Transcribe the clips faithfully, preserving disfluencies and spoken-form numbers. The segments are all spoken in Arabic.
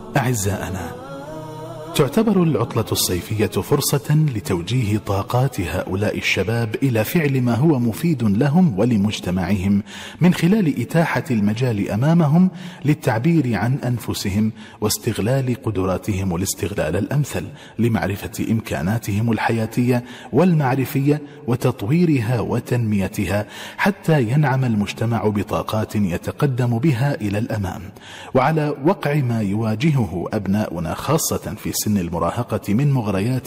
أعزائنا، تعتبر العطلة الصيفية فرصة لتوجيه طاقات هؤلاء الشباب إلى فعل ما هو مفيد لهم ولمجتمعهم، من خلال إتاحة المجال أمامهم للتعبير عن أنفسهم واستغلال قدراتهم الاستغلال الأمثل لمعرفة إمكاناتهم الحياتية والمعرفية وتطويرها وتنميتها، حتى ينعم المجتمع بطاقات يتقدم بها إلى الأمام. وعلى وقع ما يواجهه أبناؤنا خاصة في سن المراهقة من مغريات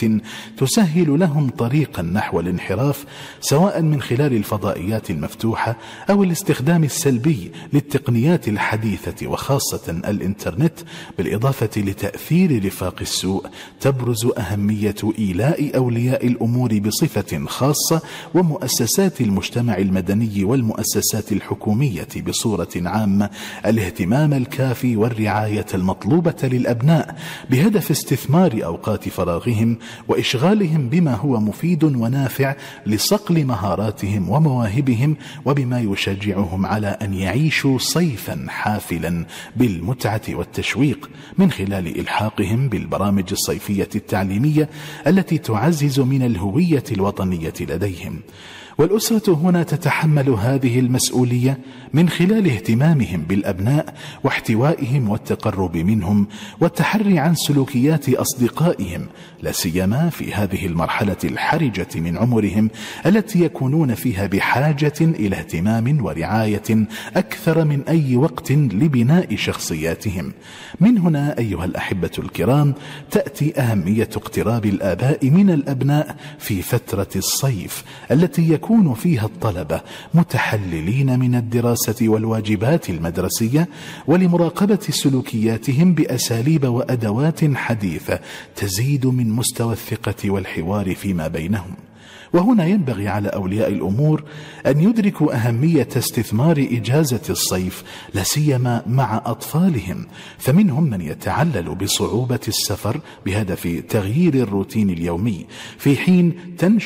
تسهل لهم طريقا نحو الانحراف، سواء من خلال الفضائيات المفتوحة أو الاستخدام السلبي للتقنيات الحديثة وخاصة الإنترنت، بالإضافة لتأثير رفاق السوء، تبرز أهمية إيلاء أولياء الأمور بصفة خاصة ومؤسسات المجتمع المدني والمؤسسات الحكومية بصورة عامة الاهتمام الكافي والرعاية المطلوبة للأبناء، بهدف استثمار أوقات فراغهم وإشغالهم بما هو مفيد ونافع لصقل مهاراتهم ومواهبهم، وبما يشجعهم على أن يعيشوا صيفا حافلا بالمتعة والتشويق، من خلال إلحاقهم بالبرامج الصيفية التعليمية التي تعزز من الهوية الوطنية لديهم. والأسرة هنا تتحمل هذه المسؤولية من خلال اهتمامهم بالأبناء واحتوائهم والتقرب منهم والتحري عن سلوكيات أصدقائهم، لا سيما في هذه المرحلة الحرجة من عمرهم التي يكونون فيها بحاجة إلى اهتمام ورعاية أكثر من أي وقت لبناء شخصياتهم. من هنا أيها الأحبة الكرام تأتي أهمية اقتراب الآباء من الأبناء في فترة الصيف التي يكون فيها الطلبة متحللين من الدراسة والواجبات المدرسية، ولمراقبة سلوكياتهم بأساليب وأدوات حديثة تزيد من مستوى الثقة والحوار فيما بينهم. وهنا ينبغي على أولياء الأمور أن يدركوا أهمية استثمار إجازة الصيف، لا سيما مع أطفالهم، فمنهم من يتعلل بصعوبة السفر بهدف تغيير الروتين اليومي، في حين تنشأ